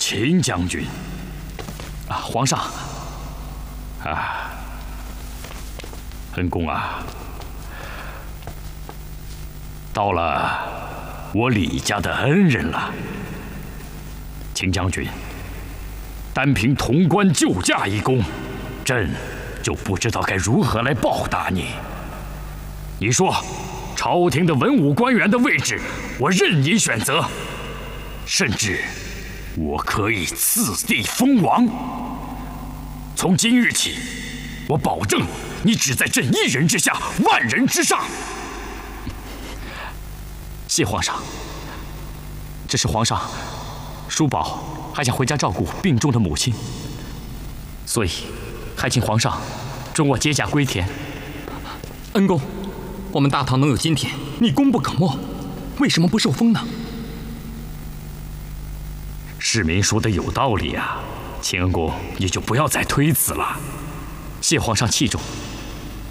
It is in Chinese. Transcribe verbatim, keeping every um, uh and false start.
秦将军。 啊，皇上。 啊，恩公啊，到了我李家的恩人了。秦将军，单凭潼关救驾一功，朕就不知道该如何来报答你。你说，朝廷的文武官员的位置，我任你选择，甚至我可以赐地封王。从今日起，我保证你只在朕一人之下，万人之上。 谢皇上。只是皇上，叔宝还想回家照顾病重的母亲，所以还请皇上准我解甲归田。 恩公，我们大唐能有今天，你功不可没，为什么不受封呢？ 市民说的有道理啊，秦恩公，你就不要再推辞了。 谢皇上器重。